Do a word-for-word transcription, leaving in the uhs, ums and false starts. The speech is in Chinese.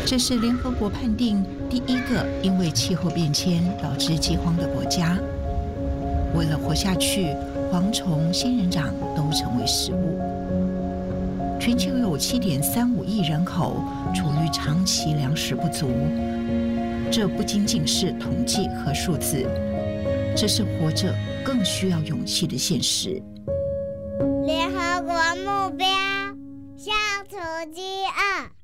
这是联合国判定第一个因为气候变迁导致饥荒的国家。为了活下去，蝗虫、仙人掌都成为食物。全球有 七点三五亿人口处于长期粮食不足，这不仅仅是统计和数字，这是活着更需要勇气的现实。 联合国目标消除饥饿。